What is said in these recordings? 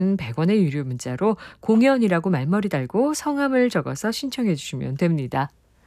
100원의 유료 문자로 공연이라고 말머리 달고 성함을 적어서 신청해 주시면 됩니다.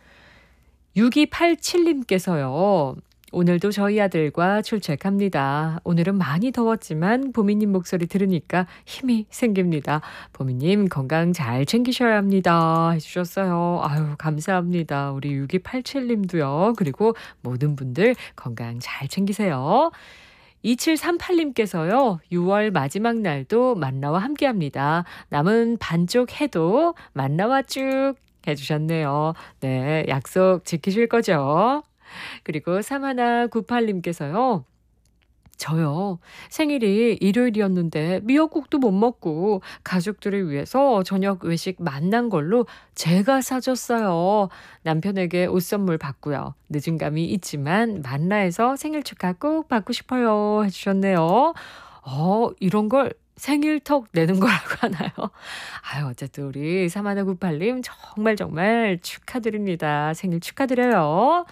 6287님께서요. 오늘도 저희 아들과 출첵합니다. 오늘은 많이 더웠지만 보미님 목소리 들으니까 힘이 생깁니다. 보미님 건강 잘 챙기셔야 합니다. 해주셨어요. 아유, 감사합니다. 우리 6287님도요. 그리고 모든 분들 건강 잘 챙기세요. 2738님께서요. 6월 마지막 날도 만나와 함께합니다. 남은 반쪽 해도 만나와 쭉 해주셨네요. 네, 약속 지키실 거죠? 그리고 3198님께서요. 저요. 생일이 일요일이었는데 미역국도 못 먹고 가족들을 위해서 저녁 외식 만난 걸로 제가 사줬어요. 남편에게 옷 선물 받고요. 늦은 감이 있지만 만나해서 생일 축하 꼭 받고 싶어요. 해주셨네요. 이런 걸 생일턱 내는 거라고 하나요? 아유, 어쨌든 우리 3198님 정말 정말 축하드립니다. 생일 축하드려요.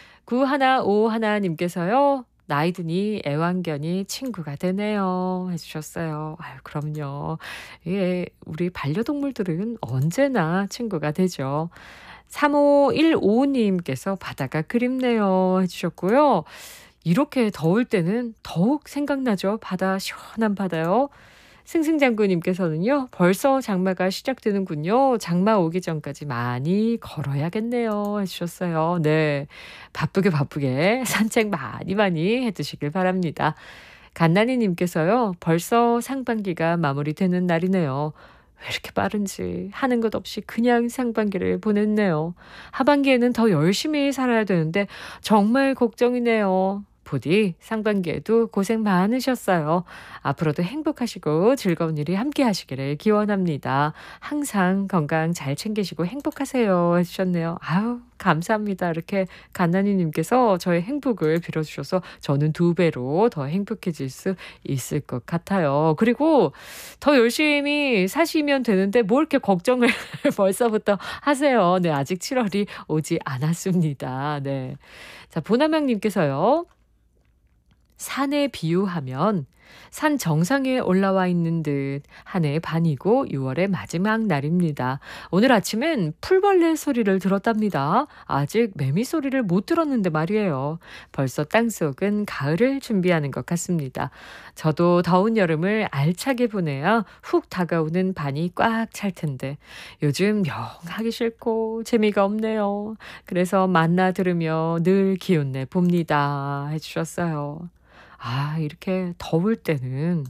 9151님께서요. 나이 드니 애완견이 친구가 되네요. 해주셨어요. 아유, 그럼요. 예, 우리 반려동물들은 언제나 친구가 되죠. 35155님께서 바다가 그립네요. 해주셨고요. 이렇게 더울 때는 더욱 생각나죠. 바다, 시원한 바다요. 승승장구님께서는요. 벌써 장마가 시작되는군요. 장마 오기 전까지 많이 걸어야겠네요. 해주셨어요. 네, 바쁘게 산책 많이 해두시길 바랍니다. 갓나니님께서요. 벌써 상반기가 마무리되는 날이네요. 왜 이렇게 빠른지 하는 것 없이 그냥 상반기를 보냈네요. 하반기에는 더 열심히 살아야 되는데 정말 걱정이네요. 부디 상반기에도 고생 많으셨어요. 앞으로도 행복하시고 즐거운 일이 함께 하시기를 기원합니다. 항상 건강 잘 챙기시고 행복하세요. 해주셨네요. 아유, 감사합니다. 이렇게 갓나니님께서 저의 행복을 빌어주셔서 저는 2배로 더 행복해질 수 있을 것 같아요. 그리고 더 열심히 사시면 되는데 뭘 이렇게 걱정을 벌써부터 하세요. 네, 아직 7월이 오지 않았습니다. 네. 자, 보남양님께서요. 산에 비유하면 산 정상에 올라와 있는 듯 한 해 반이고 6월의 마지막 날입니다. 오늘 아침엔 풀벌레 소리를 들었답니다. 아직 매미 소리를 못 들었는데 말이에요. 벌써 땅속은 가을을 준비하는 것 같습니다. 저도 더운 여름을 알차게 보내야 훅 다가오는 반이 꽉 찰 텐데 요즘 영 하기 싫고 재미가 없네요. 그래서 만나 들으며 늘 기운내 봅니다. 해주셨어요. 아, 이렇게 더울 때는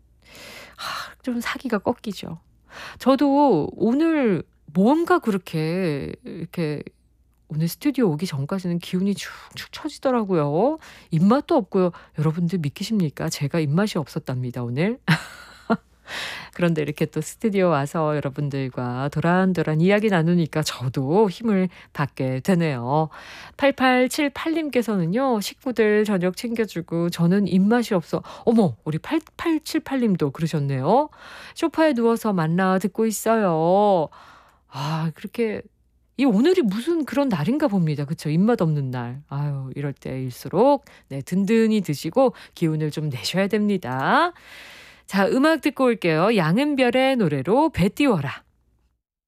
좀 사기가 꺾이죠. 저도 오늘 뭔가 그렇게 이렇게 오늘 스튜디오 오기 전까지는 기운이 축축 처지더라고요. 입맛도 없고요. 여러분들 믿기십니까? 제가 입맛이 없었답니다, 오늘. 그런데 이렇게 또 스튜디오 와서 여러분들과 도란도란 이야기 나누니까 저도 힘을 받게 되네요. 8878님께서는요. 식구들 저녁 챙겨주고 저는 입맛이 없어. 어머, 우리 8878님도 그러셨네요. 소파에 누워서 만나 듣고 있어요. 아, 그렇게 오늘이 무슨 그런 날인가 봅니다. 그쵸? 입맛 없는 날. 아유, 이럴 때일수록 네, 든든히 드시고 기운을 좀 내셔야 됩니다. 자, 음악 듣고 올게요. 양은별의 노래로 배 띄워라.